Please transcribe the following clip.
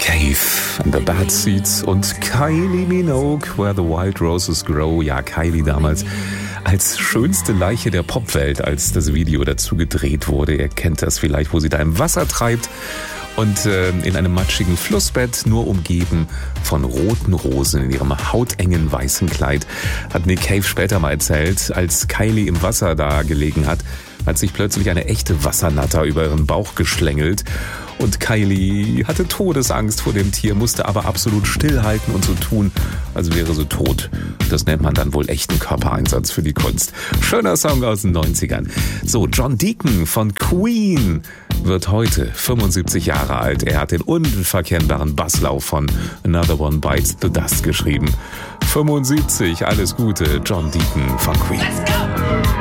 Cave and the Bad Seeds und Kylie Minogue, Where the Wild Roses Grow. Ja, Kylie damals als schönste Leiche der Popwelt, als das Video dazu gedreht wurde. Ihr kennt das vielleicht, wo sie da im Wasser treibt und in einem matschigen Flussbett, nur umgeben von roten Rosen in ihrem hautengen weißen Kleid. Hat Nick Cave später mal erzählt, als Kylie im Wasser da gelegen hat sich plötzlich eine echte Wassernatter über ihren Bauch geschlängelt. Und Kylie hatte Todesangst vor dem Tier, musste aber absolut stillhalten und so tun, als wäre sie tot. Das nennt man dann wohl echten Körpereinsatz für die Kunst. Schöner Song aus den 90ern. So, John Deacon von Queen wird heute 75 Jahre alt. Er hat den unverkennbaren Basslauf von Another One Bites the Dust geschrieben. 75, alles Gute, John Deacon von Queen. Let's go!